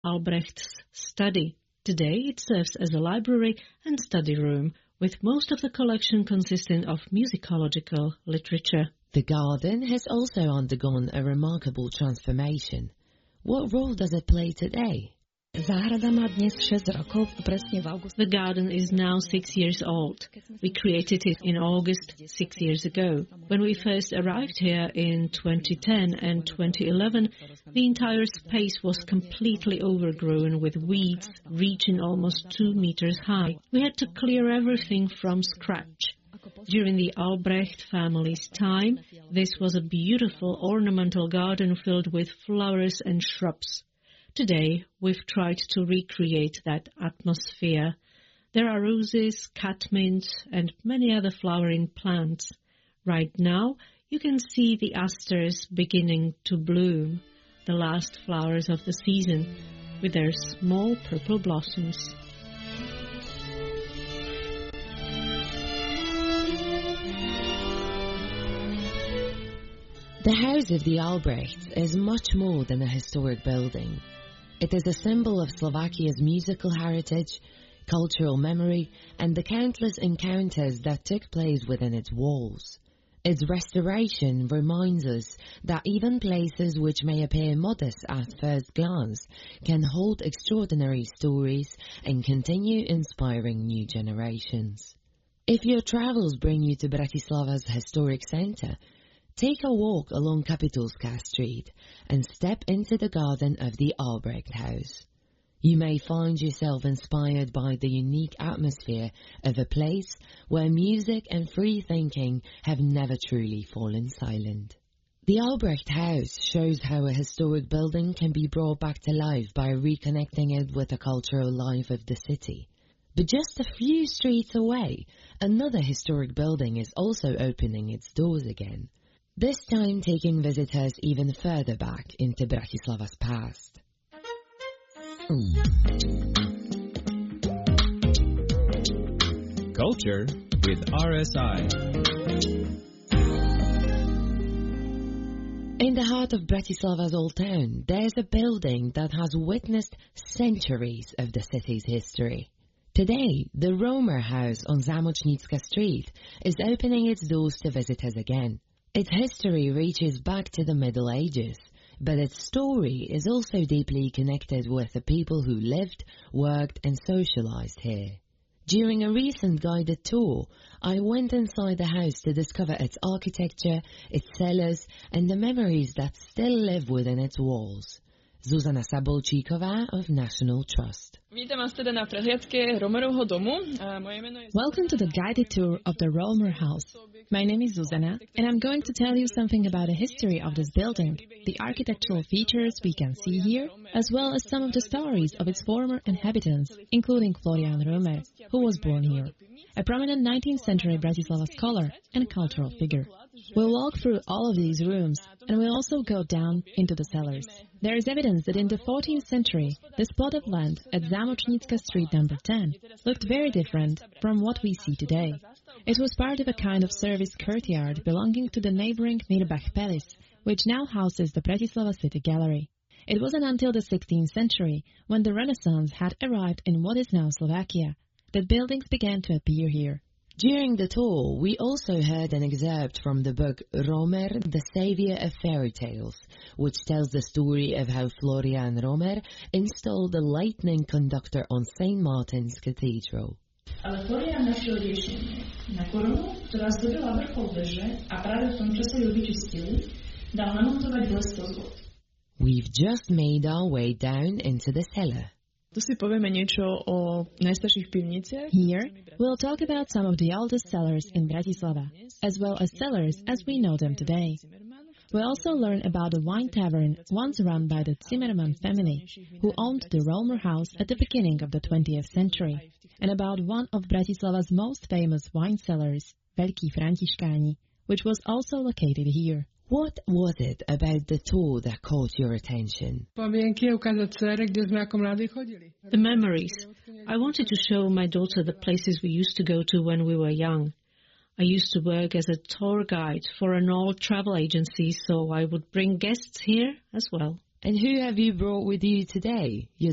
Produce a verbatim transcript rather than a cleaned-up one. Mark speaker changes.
Speaker 1: Albrecht's study. Today it serves as a library and study room, with most of the collection consisting of musicological literature.
Speaker 2: The garden has also undergone a remarkable transformation. What role does it play today?
Speaker 1: The garden is now six years old. We created it in August six years ago. When we first arrived here in twenty ten and twenty eleven, the entire space was completely overgrown with weeds reaching almost two meters high. We had to clear everything from scratch. During the Albrecht family's time, this was a beautiful ornamental garden filled with flowers and shrubs. Today, we've tried to recreate that atmosphere. There are roses, catmint, and many other flowering plants. Right now, you can see the asters beginning to bloom, the last flowers of the season, with their small purple blossoms.
Speaker 2: The house of the Albrechts is much more than a historic building. It is a symbol of Slovakia's musical heritage, cultural memory, and the countless encounters that took place within its walls. Its restoration reminds us that even places which may appear modest at first glance can hold extraordinary stories and continue inspiring new generations. If your travels bring you to Bratislava's historic centre, take a walk along Kapitulská Street and step into the garden of the Albrecht House. You may find yourself inspired by the unique atmosphere of a place where music and free thinking have never truly fallen silent. The Albrecht House shows how a historic building can be brought back to life by reconnecting it with the cultural life of the city. But just a few streets away, another historic building is also opening its doors again. This time taking visitors even further back into Bratislava's past.
Speaker 3: Culture with R S I.
Speaker 2: In the heart of Bratislava's old town, there's a building that has witnessed centuries of the city's history. Today, the Romer House on Zamocznicka Street is opening its doors to visitors again. Its history reaches back to the Middle Ages, but its story is also deeply connected with the people who lived, worked and socialized here. During a recent guided tour, I went inside the house to discover its architecture, its cellars and the memories that still live within its walls. Zuzana Sabolčíková of National Trust.
Speaker 4: Welcome to the guided tour of the Romer House. My name is Zuzana, and I'm going to tell you something about the history of this building, the architectural features we can see here, as well as some of the stories of its former inhabitants, including Florian Romer, who was born here, a prominent nineteenth century Bratislava scholar and cultural figure. We'll walk through all of these rooms, and we'll also go down into the cellars. There is evidence that in the fourteenth century, this plot of land at Zamocznicka Street number ten looked very different from what we see today. It was part of a kind of service courtyard belonging to the neighboring Mirbach Palace, which now houses the Bratislava City Gallery. It wasn't until the sixteenth century, when the Renaissance had arrived in what is now Slovakia, that buildings began to appear here.
Speaker 2: During the tour, we also heard an excerpt from the book Romer, the Savior of Fairy Tales, which tells the story of how Florian Romer installed a lightning conductor on Saint Martin's Cathedral.
Speaker 5: Ale Florian našiel riešenie. Na korunu, ktorá zdobila vrchol veže a práve v tom čase ju vyčistili, dal namontovať bleskozvod.
Speaker 2: We've just made our way down into the cellar.
Speaker 4: Tu si povieme niečo o najstarších pivniciach. Here, we'll talk about some of the oldest cellars in Bratislava, as well as cellars as we know them today. We'll also learn about the wine tavern once run by the Zimmermann family, who owned the Romer House at the beginning of the twentieth century, and about one of Bratislava's most famous wine cellars, Veľkí Františkáni, which was also located here.
Speaker 2: What was it about the tour that caught your attention?
Speaker 1: The memories. I wanted to show my daughter the places we used to go to when we were young. I used to work as a tour guide for an old travel agency, so I would bring guests here as well.
Speaker 2: And who have you brought with you today? Your